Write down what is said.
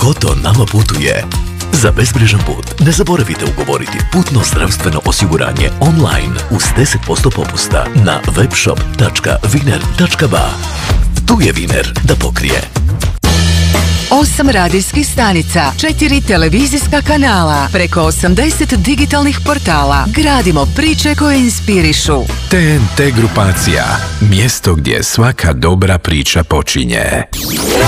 Ko to nama putuje? Za bezbrižan put ne zaboravite ugovoriti putno zdravstveno osiguranje online uz 10% popusta na webshop.wiener.ba. Tu je Wiener da pokrije. 8 radijskih stanica, 4 televizijska kanala, preko 80 digitalnih portala. Gradimo priče koje inspirišu. TNT grupacija, mjesto gdje svaka dobra priča počinje.